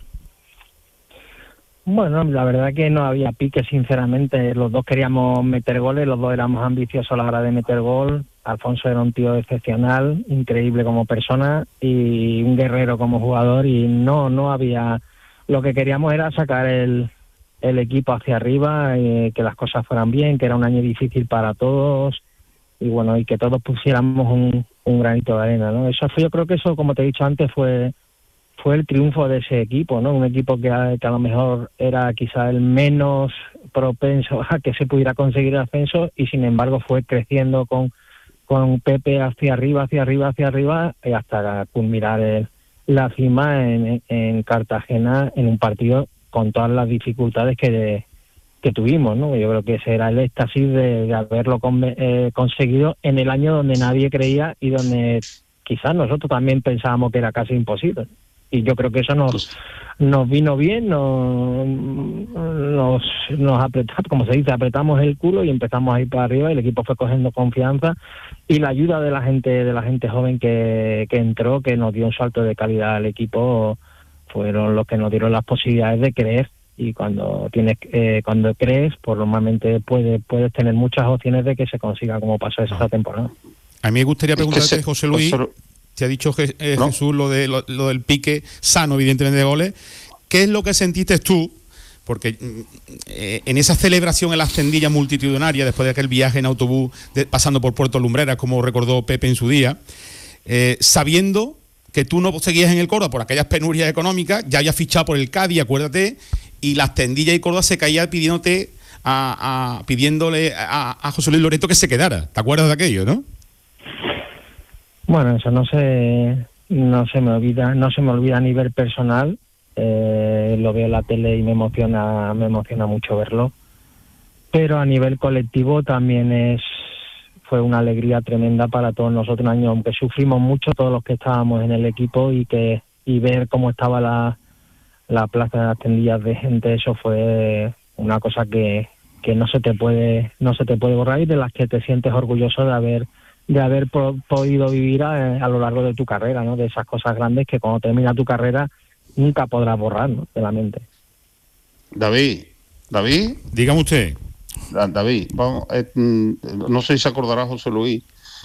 Bueno, la verdad que no había pique, sinceramente. Los dos queríamos meter goles, los dos éramos ambiciosos a la hora de meter gol. Alfonso era un tío excepcional, increíble como persona y un guerrero como jugador, y no no había... Lo que queríamos era sacar el, el equipo hacia arriba, eh, que las cosas fueran bien, que era un año difícil para todos y bueno, y que todos pusiéramos un, un granito de arena, ¿no? Eso fue, yo creo que eso, como te he dicho antes, fue... fue el triunfo de ese equipo, ¿no? Un equipo que a, que a lo mejor era quizá el menos propenso a que se pudiera conseguir el ascenso y sin embargo fue creciendo con, con Pepe hacia arriba, hacia arriba, hacia arriba y hasta culminar el, la cima en, en Cartagena en un partido con todas las dificultades que, que tuvimos, ¿no? Yo creo que ese era el éxtasis de, de haberlo con, eh, conseguido en el año donde nadie creía y donde quizás nosotros también pensábamos que era casi imposible. Y yo creo que eso nos nos vino bien, nos, nos, nos apretamos, como se dice, apretamos el culo y empezamos a ir para arriba y el equipo fue cogiendo confianza y la ayuda de la gente de la gente joven que, que entró, que nos dio un salto de calidad al equipo, fueron los que nos dieron las posibilidades de creer. Y cuando tienes eh, cuando crees, pues normalmente puedes puedes tener muchas opciones de que se consiga como pasó esta temporada. A mí me gustaría preguntarte, José Luis, te ha dicho Je- eh, ¿no? Jesús lo, de, lo, lo del pique sano, evidentemente, de goles. ¿Qué es lo que sentiste tú? Porque eh, en esa celebración en la ascendilla multitudinaria, después de aquel viaje en autobús de, pasando por Puerto Lumbreras, como recordó Pepe en su día, eh, sabiendo que tú no seguías en el Córdoba por aquellas penurias económicas, ya habías fichado por el Cádiz, acuérdate, y la ascendilla y Córdoba se caía pidiéndote a, a, pidiéndole a, a José Luis Loreto que se quedara. ¿Te acuerdas de aquello, no? Bueno, eso no se no se me olvida, no se me olvida a nivel personal. Eh, lo veo en la tele y me emociona, me emociona mucho verlo. Pero a nivel colectivo también es fue una alegría tremenda para todos nosotros, un año, aunque sufrimos mucho todos los que estábamos en el equipo y que y ver cómo estaba la la plaza de las tendillas de gente, eso fue una cosa que, que no se te puede no se te puede borrar y de las que te sientes orgulloso de haber de haber po- podido vivir a, a lo largo de tu carrera, ¿no? De esas cosas grandes que cuando termina tu carrera nunca podrás borrar, ¿no? De la mente. David, David. Dígame usted. David, vamos, eh, no sé si se acordará José Luis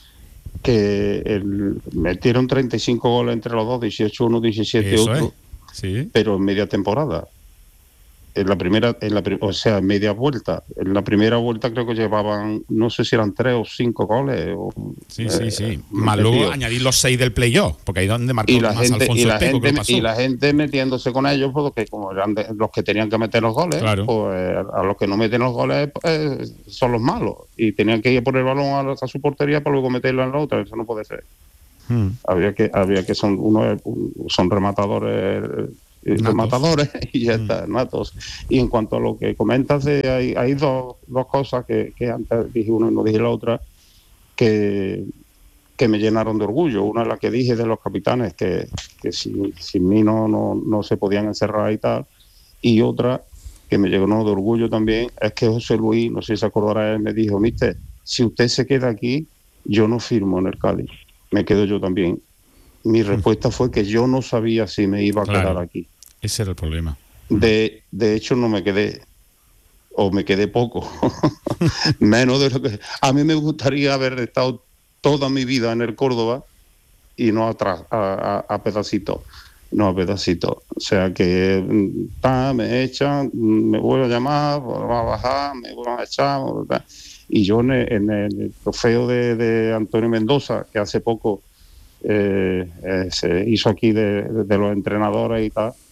que el, metieron treinta y cinco goles entre los dos, dieciocho uno, diecisiete Eso otro, es. Sí. pero en media temporada. en la primera, en la, o sea, en media vuelta. En la primera vuelta creo que llevaban, no sé si eran tres o cinco goles. O, sí, eh, sí, sí. Más luego añadir los seis del playoff, porque ahí es donde marcó y la más gente, Alfonso y la Espejo, gente, que lo pasó. y la gente metiéndose con ellos, porque como eran de, los que tenían que meter los goles, claro. pues a los que no meten los goles pues, son los malos. Y tenían que ir por el balón a, a su portería para luego meterlo en la otra. Eso no puede ser. Hmm. Había que, había que son uno son rematadores. rematadores y ya está, natos. Y en cuanto a lo que comentas, eh, hay, hay dos, dos cosas que, que antes dije una y no dije la otra, que, que me llenaron de orgullo. Una es la que dije de los capitanes, que, que sin, sin mí no, no, no se podían encerrar y tal. Y otra que me llenó de orgullo también es que José Luis, no sé si se acordará, él me dijo, mister, si usted se queda aquí, yo no firmo en el Cádiz, me quedo yo también. Mi respuesta fue que yo no sabía si me iba a claro, quedar aquí. Ese era el problema. De, de hecho, no me quedé, o me quedé poco, menos de lo que... A mí me gustaría haber estado toda mi vida en el Córdoba y no atrás, a, a, a pedacitos, no a pedacitos. O sea que ta, me echan, me vuelvo a llamar, vuelvo a bajar, me vuelvo a echar, ta. Y yo en el, en el trofeo de, de Antonio Mendoza, que hace poco Eh, eh, se hizo aquí de, de, de los entrenadores y tal,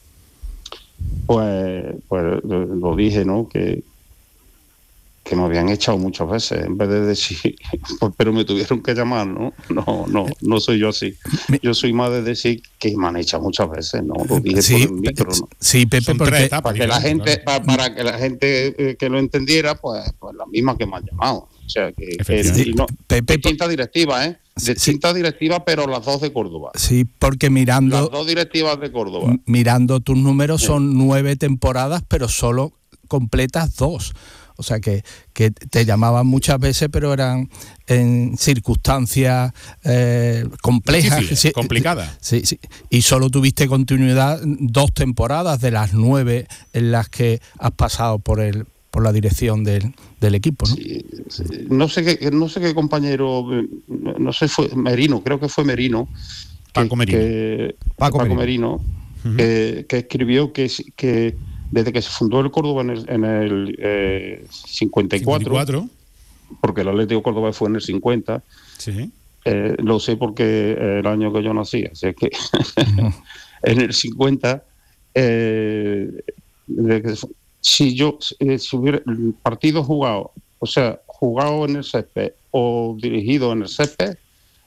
pues, pues lo dije, ¿no? Que, que me habían echado muchas veces, en vez de decir, pues, pero me tuvieron que llamar, ¿no? No, no, no soy yo así. Yo soy más de decir que me han echado muchas veces, ¿no? Lo dije sí, por el micro, ¿no? Sí, Pepe, porque, para que la gente, para, para que la gente eh, que lo entendiera, pues, pues la misma que me han llamado. O sea, que, que y no, Pepe, distintas directivas, ¿eh? Distintas sí. directivas, pero las dos de Córdoba. Sí, porque mirando... Las dos directivas de Córdoba. Mirando tus números sí. Son nueve temporadas, pero solo completas dos. O sea, que, que te llamaban muchas veces, pero eran en circunstancias eh, complejas. Difíciles, sí, complicadas. Sí, sí. Y solo tuviste continuidad dos temporadas de las nueve en las que has pasado por el por la dirección del, del equipo, ¿no? Sí, sí. No sé qué, no sé qué compañero, no sé, fue Merino, creo que fue Merino. Paco que, Merino. Que, Paco, Paco Merino, Merino uh-huh. que, que escribió que, que desde que se fundó el Córdoba en el, en el eh, cincuenta y cuatro, cincuenta y cuatro, porque el Atlético Córdoba fue en el cincuenta, sí. eh, lo sé porque el año que yo nací, así que uh-huh. en el cincuenta, eh, desde que se si yo eh, si hubiera partido jugado, o sea, jugado en el césped o dirigido en el césped,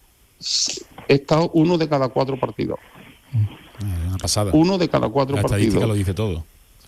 he estado uno de cada cuatro partidos. Una pasada. Uno de cada cuatro la partidos. La estadística lo dice todo.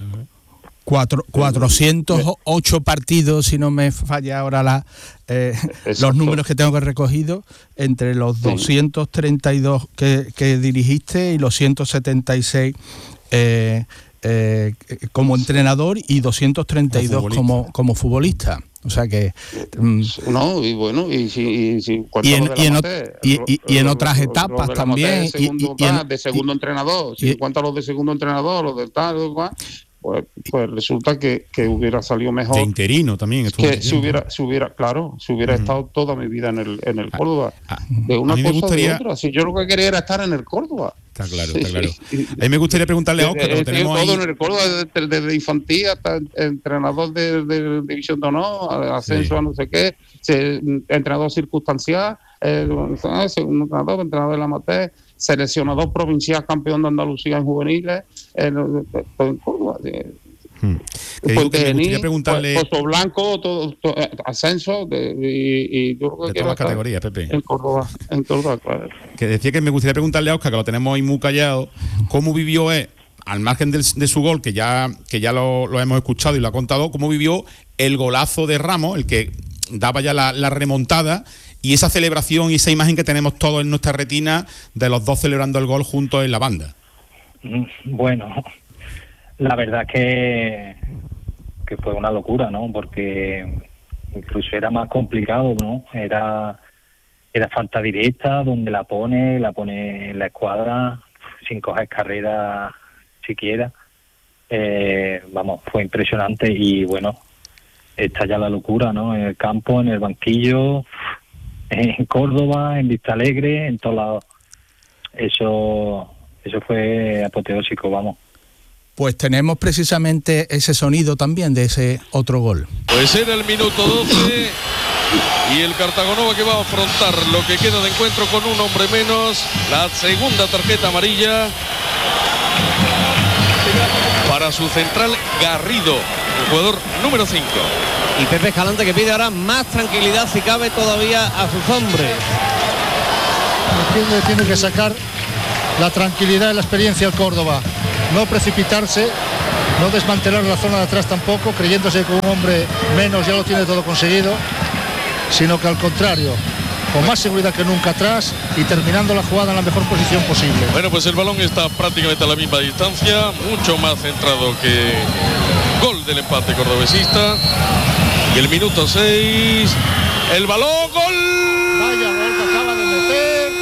Cuatro, cuatrocientos ocho partidos, si no me falla ahora la, eh, los números que tengo que recogido, entre los doscientos treinta y dos que, que dirigiste y los ciento setenta y seis eh, Eh, como entrenador y doscientos treinta y dos como, como futbolista. O sea que mm, no, y bueno, y si, y, si, y, en, y, en, Mate, y, y, y en otras lo, etapas lo también. De segundo, y, y en, de segundo y, entrenador, si en cuanto a los de segundo entrenador, los de tal, pues, pues resulta que, que hubiera salido mejor. De interino también. Que si hubiera, si hubiera, claro, si hubiera uh-huh. estado toda mi vida en el, en el Córdoba. Ah, de una cosa gustaría... de otra. Si yo lo que quería era estar en el Córdoba. Está claro, está claro. A mí me gustaría preguntarle a Óscar, que lo tenemos todo ahí. en el Córdoba, desde, desde infantil hasta entrenador de, de, de división de honor, ascenso sí. a no sé qué, se, entrenador circunstancial, eh, segundo entrenador, entrenador de la amateur, seleccionador provincial, campeón de Andalucía en juveniles, eh, todo en Córdoba. Eh. Hmm. Que digo que me gustaría preguntarle Pozo Blanco, todo, todo, ascenso de, y, y yo creo de que todas las categorías, Pepe. En Córdoba, en Córdoba, claro. Que decía que me gustaría preguntarle a Óscar, que lo tenemos ahí muy callado, cómo vivió él, al margen del, de su gol, que ya, que ya lo, lo hemos escuchado y lo ha contado, cómo vivió el golazo de Ramos, el que daba ya la, la remontada, y esa celebración y esa imagen que tenemos todos en nuestra retina de los dos celebrando el gol juntos en la banda. Bueno, la verdad que, que fue una locura, ¿no? Porque incluso era más complicado, ¿no? Era, era falta directa, donde la pone, la pone en la escuadra, sin coger carrera siquiera. Eh, vamos, fue impresionante y bueno, está ya la locura, ¿no? En el campo, en el banquillo, en Córdoba, en Vista Alegre, en todos lados. Eso, eso fue apoteósico, vamos. Pues tenemos precisamente ese sonido también de ese otro gol. Pues era el minuto doce y el Cartagonova que va a afrontar lo que queda de encuentro con un hombre menos, la segunda tarjeta amarilla para su central Garrido, el jugador número cinco. Y Pepe Escalante que pide ahora más tranquilidad si cabe todavía a sus hombres. Tiene, tiene que sacar la tranquilidad y la experiencia al Córdoba, no precipitarse, no desmantelar la zona de atrás tampoco, creyéndose que un hombre menos ya lo tiene todo conseguido, sino que al contrario, con más seguridad que nunca atrás y terminando la jugada en la mejor posición posible. Bueno, pues el balón está prácticamente a la misma distancia, mucho más centrado que el gol del empate cordobesista. Y el minuto seis, el balón, gol. Vaya gol que acaba de meter.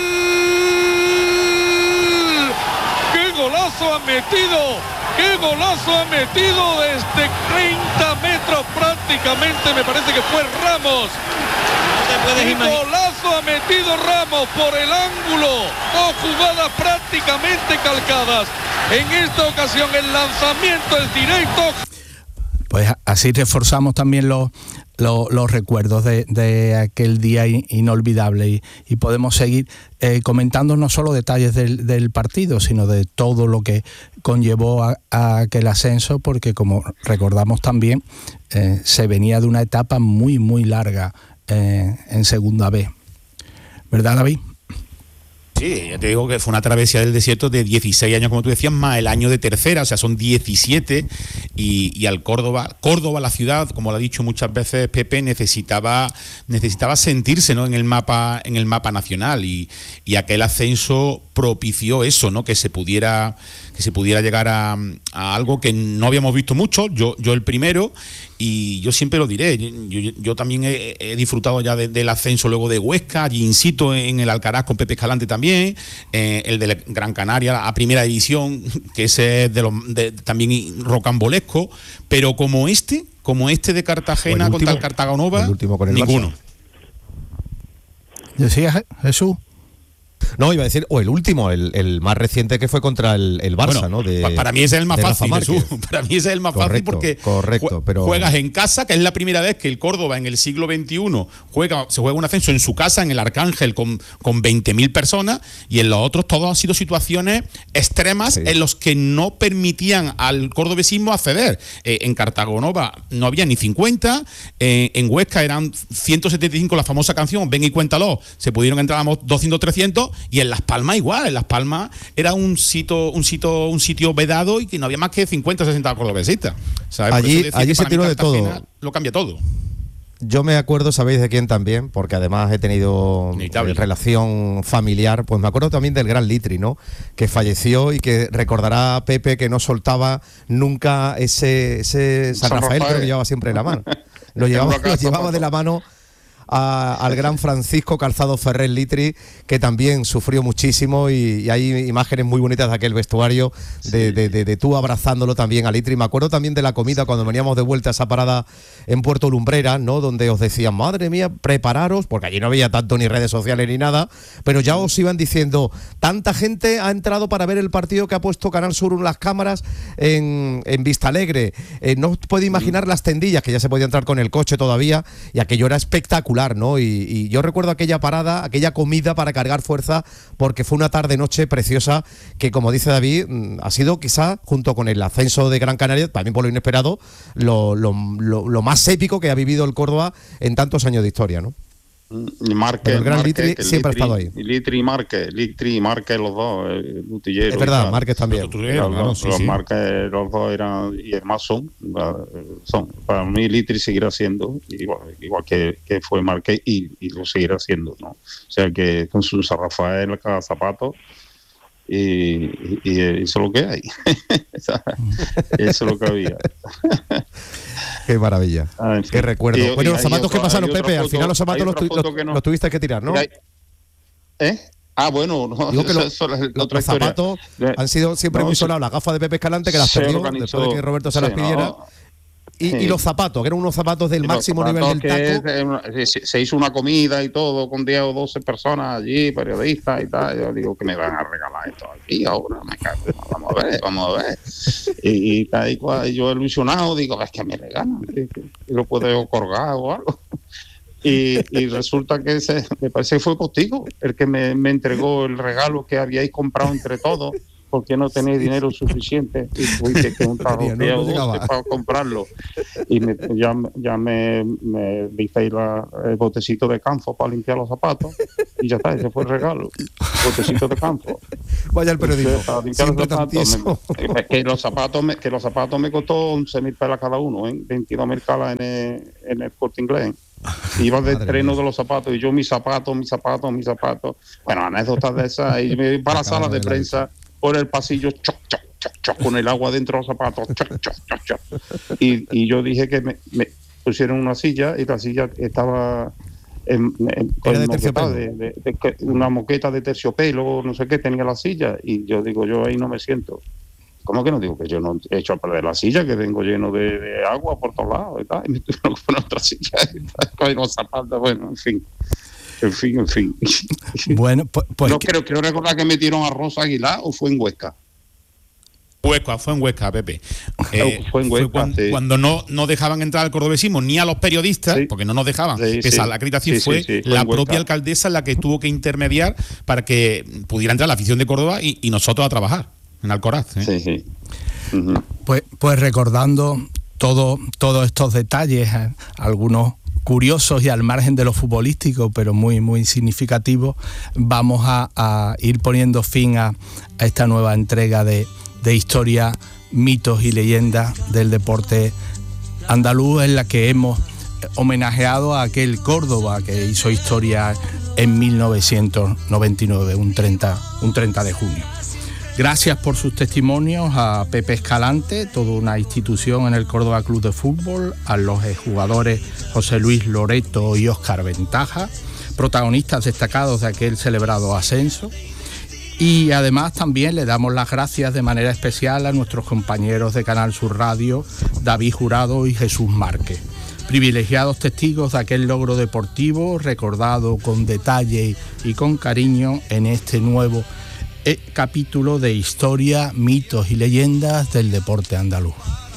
¡Qué golazo ha metido! ¡Qué golazo ha metido desde treinta metros prácticamente! Me parece que fue Ramos. ¡Qué golazo ha metido Ramos por el ángulo! Dos jugadas prácticamente calcadas. En esta ocasión el lanzamiento es directo. Pues así reforzamos también los, los, los recuerdos de, de aquel día inolvidable y, y podemos seguir eh, comentando no solo detalles del, del partido, sino de todo lo que conllevó a, a aquel ascenso, porque como recordamos también, eh, se venía de una etapa muy, muy larga eh, en Segunda B. ¿Verdad, David? Sí, ya te digo que fue una travesía del desierto de dieciséis años, como tú decías, más el año de tercera, o sea, son diecisiete, y, y al Córdoba, Córdoba, la ciudad, como lo ha dicho muchas veces Pepe, necesitaba, necesitaba sentirse, ¿no?, en el mapa, en el mapa nacional, y, y aquel ascenso propició eso, ¿no?, que se pudiera, que se pudiera llegar a, a algo que no habíamos visto mucho, yo, yo el primero, y yo siempre lo diré, yo, yo, yo también he, he disfrutado ya de, del ascenso luego de Huesca, allí in situ en el Alcaraz con Pepe Escalante también, eh, el de Gran Canaria a primera división, que ese es de los de, también rocambolesco, pero como este, como este de Cartagena último, contra el Cartagonova, el último con el ninguno. Decía Jesús. No, iba a decir, o el último, el, el más reciente que fue contra el, el Barça, bueno, ¿no? De, para mí ese es el más fácil, Jesús. Para mí ese es el más correcto, fácil porque correcto, pero... juegas en casa, que es la primera vez que el Córdoba en el siglo veintiuno juega, se juega un ascenso en su casa, en el Arcángel, con, con veinte mil personas, y en los otros todos han sido situaciones extremas, sí, en los que no permitían al cordobesismo acceder. Eh, en Cartagonova no había ni cincuenta, eh, en Huesca eran ciento setenta y cinco, la famosa canción, ven y cuéntalo, se pudieron entrar a doscientos, trescientos, y en Las Palmas igual, en Las Palmas era un sitio, un sitio, un sitio vedado y que no había más que cincuenta o sesenta cordobesistas. Allí, allí se tiró de todo. Lo cambia todo. Yo me acuerdo, ¿sabéis de quién también? Porque además he tenido eh, relación familiar. Pues me acuerdo también del gran Litri, ¿no? Que falleció y que recordará a Pepe que no soltaba nunca ese, ese San, San Rafael, Rafael, que lo llevaba siempre en la mano. Lo llevaba, lo llevaba de la mano A, al gran Francisco Calzado Ferrer Litri, que también sufrió muchísimo, y, y hay imágenes muy bonitas de aquel vestuario, de, de, de, de tú abrazándolo también a Litri. Me acuerdo también de la comida cuando veníamos de vuelta a esa parada en Puerto Lumbreras, ¿no?, donde os decían, madre mía, prepararos, porque allí no había tanto ni redes sociales ni nada, pero ya os iban diciendo, tanta gente ha entrado para ver el partido que ha puesto Canal Sur en las cámaras en, en Vistalegre. Eh, no os puede imaginar las tendillas, que ya se podía entrar con el coche todavía, y aquello era espectacular, ¿no? Y, y yo recuerdo aquella parada, aquella comida para cargar fuerza, porque fue una tarde-noche preciosa que, como dice David, ha sido quizá, junto con el ascenso de Gran Canaria, también por lo inesperado, lo, lo, lo, lo más épico que ha vivido el Córdoba en tantos años de historia, ¿no? Marque, el gran Marque, Litri siempre Litri, ha estado ahí. Litri y Marque, Litri y Marque, los dos, el Butillero. Es verdad, Márquez también. Los, claro, sí, los sí. Marque, los dos eran, y además son, son. Para mí Litri seguirá siendo, igual, igual que, que fue Marque, y, y lo seguirá siendo, ¿no? O sea que con su San Rafael cada zapato, y, y, y eso es lo que hay. Eso es lo que había. Qué maravilla, ah, en fin. Qué recuerdo. Y, bueno, y, los zapatos que pasaron, Pepe, foto, al final los zapatos los, tu, los, no. los tuviste que tirar, ¿no? ¿Eh? Ah, bueno, no. Digo que lo, eso es los otra zapatos han sido siempre no, muy sonados. Las gafas de Pepe Escalante, que las perdió después de que Roberto se, se las pidiera. No. y, y los zapatos, que eran unos zapatos del máximo nivel del taco. Que se, se hizo una comida y todo con diez o doce personas allí, periodistas y tal. Yo digo que me van a regalar esto aquí ahora. Me cago, vamos a ver, vamos a ver. Y, y, tal y cual, yo ilusionado digo, es que me regalan, que, que, que lo puedo colgar o algo. Y, y resulta que ese, me parece que fue Postigo el que me, me entregó el regalo que habíais comprado entre todos, porque no tenéis dinero suficiente y tuviste que juntar un día o dos para comprarlo. Y me, ya, ya me, me disteis la, el botecito de campo para limpiar los zapatos y ya está, ese fue el regalo. Botecito de campo. Vaya el periodismo. Para limpiar los zapatos, me, que los zapatos me, que los zapatos me costó once mil pelas cada uno, ¿eh? veintidós mil calas en el, en el Corte Inglés. Iba de estreno de los zapatos y yo mis zapatos, mis zapatos, mis zapatos. Bueno, anécdotas de esas. Y me iba para la sala de prensa por el pasillo, choc, choc, choc, choc, con el agua dentro de los zapatos, choc, choc, choc, choc. Y, y yo dije que me, me pusieron una silla y la silla estaba en, en, con de moqueta de, de, de, una moqueta de terciopelo, no sé qué tenía la silla. Y yo digo, yo ahí no me siento. ¿Cómo que no? Digo que yo no he hecho a perder la silla, que vengo lleno de, de agua por todos lados y tal. Y me tuvieron que poner otra silla y tal, con los zapatos, bueno, en fin. En fin, en fin. Bueno, pues... pues no, creo, creo recordar que metieron a Rosa Aguilar o fue en Huesca. Huesca, fue en Huesca, Pepe. Eh, fue en Huesca, fue cuando, sí. cuando no, no dejaban entrar al cordobesismo ni a los periodistas, sí. porque no nos dejaban, sí, pese sí. a la acreditación, sí, fue, sí, sí, la fue propia alcaldesa la que tuvo que intermediar para que pudiera entrar la afición de Córdoba y, y nosotros a trabajar en Alcoraz. ¿eh? Sí, sí. Uh-huh. Pues, pues recordando todo, todos estos detalles, eh, algunos curiosos y al margen de lo futbolístico, pero muy, muy significativos, vamos a, a ir poniendo fin a, a esta nueva entrega de, de historia, mitos y leyendas del deporte andaluz, en la que hemos homenajeado a aquel Córdoba que hizo historia en mil novecientos noventa y nueve, un treinta, un treinta de junio. Gracias por sus testimonios a Pepe Escalante, toda una institución en el Córdoba Club de Fútbol, a los jugadores José Luis Loreto y Óscar Ventaja, protagonistas destacados de aquel celebrado ascenso. Y además también le damos las gracias de manera especial a nuestros compañeros de Canal Sur Radio, David Jurado y Jesús Márquez, privilegiados testigos de aquel logro deportivo recordado con detalle y con cariño en este nuevo capítulo de historia, mitos y leyendas del deporte andaluz.